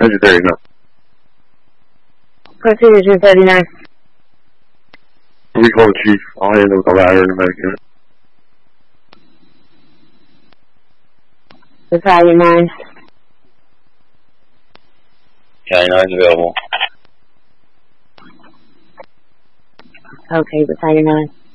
239. Proceed to 239. We call the chief. I'll handle the ladder and the medic unit. Battalion 9. Battalion 9 is available. Okay, Battalion 9.